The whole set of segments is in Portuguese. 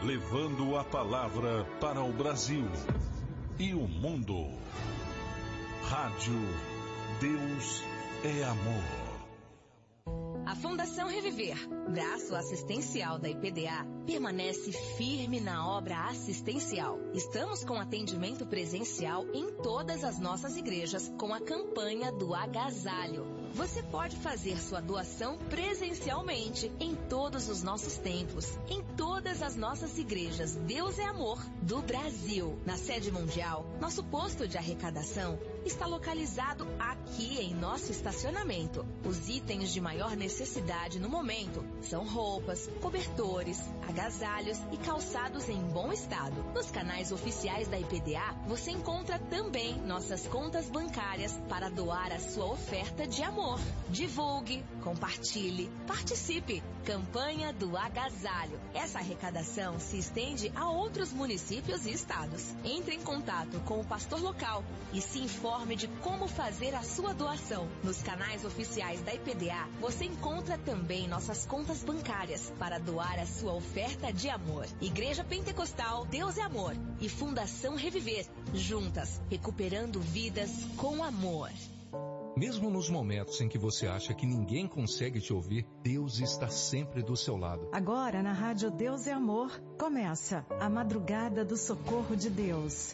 levando a palavra para o Brasil e o mundo. Rádio Deus é Amor. A Fundação Reviver, braço assistencial da IPDA, permanece firme na obra assistencial. Estamos com atendimento presencial em todas as nossas igrejas com a campanha do agasalho. Você pode fazer sua doação presencialmente em todos os nossos templos, em todas as nossas igrejas Deus é Amor do Brasil. Na sede mundial, nosso posto de arrecadação está localizado aqui em nosso estacionamento. Os itens de maior necessidade no momento são roupas, cobertores, agasalhos e calçados em bom estado. Nos canais oficiais da IPDA, você encontra também nossas contas bancárias para doar a sua oferta de amor. Divulgue, compartilhe, participe. Campanha do agasalho. Essa arrecadação se estende a outros municípios e estados. Entre em contato com o pastor local e se informe de como fazer a sua doação. Nos canais oficiais da IPDA, você encontra também nossas contas bancárias para doar a sua oferta de amor. Igreja Pentecostal Deus é Amor e Fundação Reviver, juntas, recuperando vidas com amor. Mesmo nos momentos em que você acha que ninguém consegue te ouvir, Deus está sempre do seu lado. Agora na Rádio Deus é Amor, começa a Madrugada do Socorro de Deus.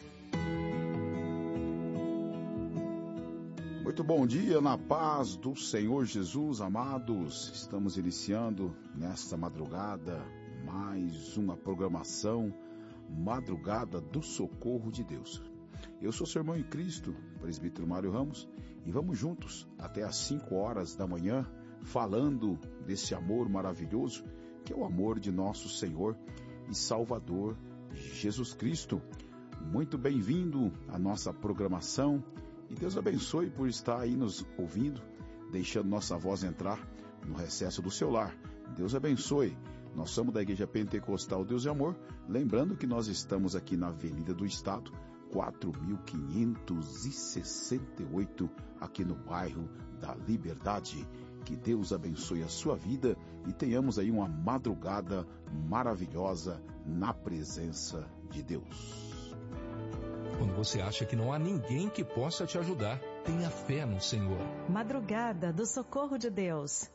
Muito bom dia, na paz do Senhor Jesus, amados. Estamos iniciando nesta madrugada mais uma programação Madrugada do Socorro de Deus. Eu sou seu irmão em Cristo, presbítero Mário Ramos, e vamos juntos até às 5 horas da manhã, falando desse amor maravilhoso, que é o amor de nosso Senhor e Salvador Jesus Cristo. Muito bem-vindo à nossa programação, e Deus abençoe por estar aí nos ouvindo, deixando nossa voz entrar no recesso do seu lar. Deus abençoe. Nós somos da Igreja Pentecostal Deus é Amor, lembrando que nós estamos aqui na Avenida do Estado, 4.568, aqui no bairro da Liberdade. Que Deus abençoe a sua vida e tenhamos aí uma madrugada maravilhosa na presença de Deus. Quando você acha que não há ninguém que possa te ajudar, tenha fé no Senhor. Madrugada do Socorro de Deus.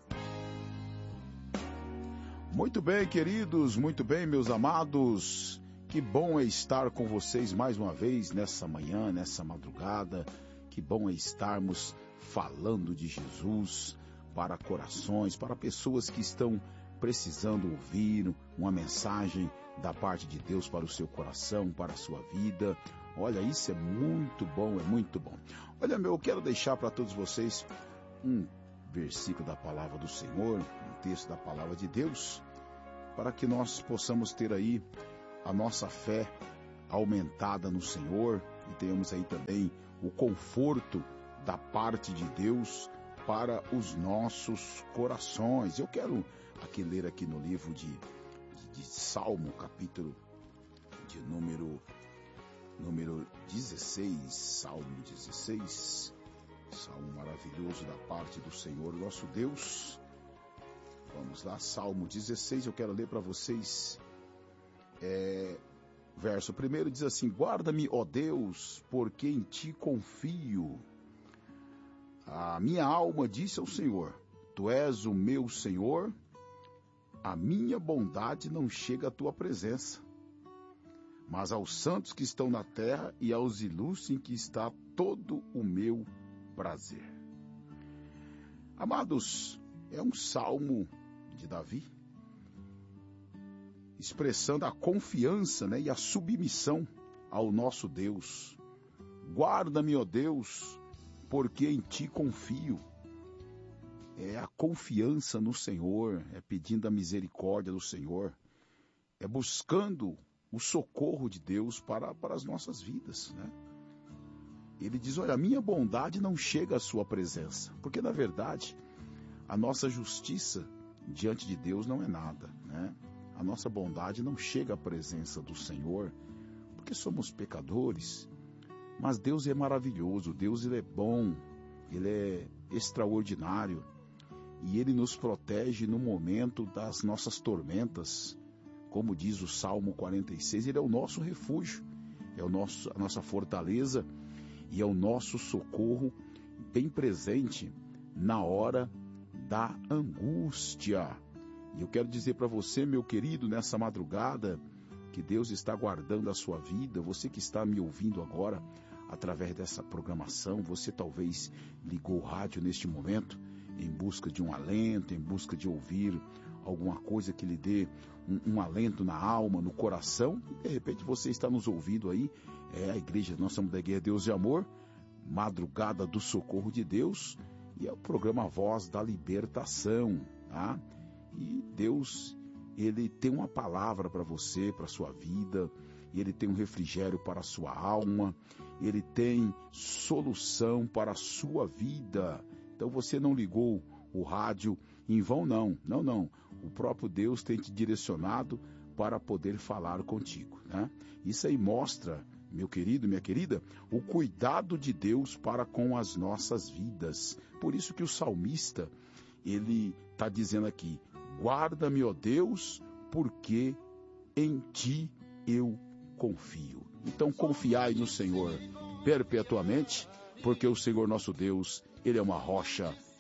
Muito bem, queridos, muito bem, meus amados. Que bom é estar com vocês mais uma vez nessa manhã, nessa madrugada. Que bom é estarmos falando de Jesus para corações, para pessoas que estão precisando ouvir uma mensagem da parte de Deus para o seu coração, para a sua vida. Olha, isso é muito bom, é muito bom. Olha, eu quero deixar para todos vocês um versículo da palavra do Senhor, um texto da palavra de Deus, para que nós possamos ter aí a nossa fé aumentada no Senhor e tenhamos aí também o conforto da parte de Deus para os nossos corações. Eu quero aqui ler aqui no livro de Salmo, capítulo de número 16, Salmo 16, Salmo maravilhoso da parte do Senhor nosso Deus. Vamos lá, Salmo 16, eu quero ler para vocês. Verso 1 diz assim: guarda-me, ó Deus, porque em ti confio. A minha alma disse ao Senhor: tu és o meu Senhor, a minha bondade não chega à tua presença. Mas aos santos que estão na terra e aos ilustres em que está todo o meu prazer. Amados, é um salmo de Davi, expressando a confiança, e a submissão ao nosso Deus. Guarda-me, ó Deus, porque em ti confio. É a confiança no Senhor, é pedindo a misericórdia do Senhor, é buscando o socorro de Deus para as nossas vidas, Ele diz, olha, a minha bondade não chega à sua presença, porque na verdade a nossa justiça diante de Deus não é nada, A nossa bondade não chega à presença do Senhor, porque somos pecadores, mas Deus é maravilhoso, Deus ele é bom, Ele é extraordinário, e Ele nos protege no momento das nossas tormentas, Como diz o Salmo 46, ele é o nosso refúgio, é a nossa fortaleza e é o nosso socorro bem presente na hora da angústia. E eu quero dizer para você, meu querido, nessa madrugada, que Deus está guardando a sua vida. Você que está me ouvindo agora através dessa programação, você talvez ligou o rádio neste momento em busca de um alento, em busca de ouvir alguma coisa que lhe dê um alento na alma, no coração. E de repente você está nos ouvindo aí, a igreja, nós somos da Igreja Deus de Amor, Madrugada do Socorro de Deus, e é o programa Voz da Libertação, tá? E Deus, Ele tem uma palavra para você, para a sua vida, Ele tem um refrigério para a sua alma, Ele tem solução para a sua vida. Então você não ligou o rádio em vão, não. O próprio Deus tem te direcionado para poder falar contigo, né? Isso aí mostra, meu querido, minha querida, o cuidado de Deus para com as nossas vidas. Por isso que o salmista, ele está dizendo aqui: guarda-me, ó Deus, porque em ti eu confio. Então confiai no Senhor perpetuamente, porque o Senhor nosso Deus, Ele é uma rocha